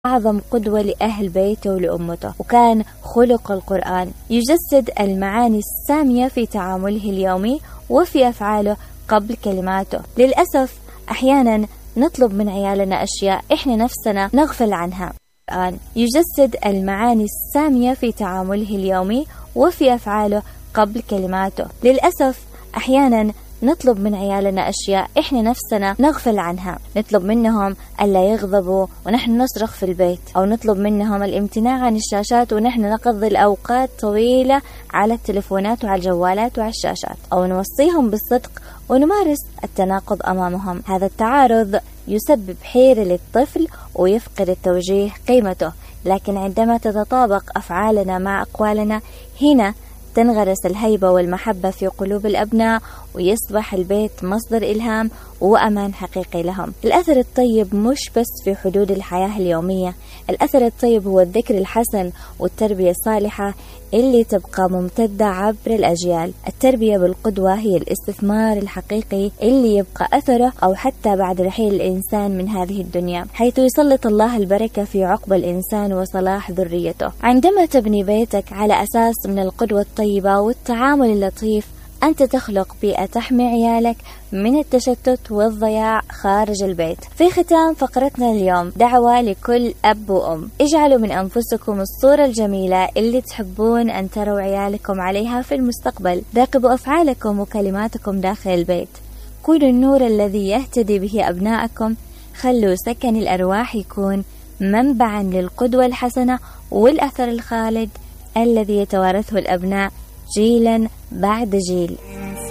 أعظم قدوة لأهل بيته ولأمته، وكان خلق القرآن يجسد المعاني السامية في تعامله اليومي وفي أفعاله قبل كلماته. للأسف أحيانا نطلب من عيالنا أشياء إحنا نفسنا نغفل عنها. القرآن يجسد المعاني السامية في تعامله اليومي وفي أفعاله قبل كلماته. للأسف أحيانا نطلب من عيالنا أشياء إحنا نفسنا نغفل عنها، نطلب منهم ألا يغضبوا ونحن نصرخ في البيت، أو نطلب منهم الامتناع عن الشاشات ونحن نقضي الأوقات طويلة على التلفونات وعلى الجوالات وعلى الشاشات، أو نوصيهم بالصدق ونمارس التناقض أمامهم. هذا التعارض يسبب حيرة للطفل ويفقد التوجيه قيمته، لكن عندما تتطابق أفعالنا مع أقوالنا هنا تنغرس الهيبة والمحبة في قلوب الأبناء، ويصبح البيت مصدر إلهام وأمان حقيقي لهم. الأثر الطيب مش بس في حدود الحياة اليومية، الأثر الطيب هو الذكر الحسن والتربية الصالحة اللي تبقى ممتدة عبر الأجيال. التربية بالقدوة هي الاستثمار الحقيقي اللي يبقى أثره أو حتى بعد رحيل الإنسان من هذه الدنيا، حيث يسلط الله البركة في عقب الإنسان وصلاح ذريته. عندما تبني بيتك على أساس من القدوة الطيبة والتعامل اللطيف، أنت تخلق بيئة تحمي عيالك من التشتت والضياع خارج البيت. في ختام فقرتنا اليوم دعوة لكل أب وأم: اجعلوا من أنفسكم الصورة الجميلة اللي تحبون أن تروا عيالكم عليها في المستقبل. راقبوا أفعالكم وكلماتكم داخل البيت، كونوا النور الذي يهتدي به أبنائكم. خلوا سكن الأرواح يكون منبعا للقدوة الحسنة والأثر الخالد الذي يتوارثه الأبناء جيلا بعد جيل.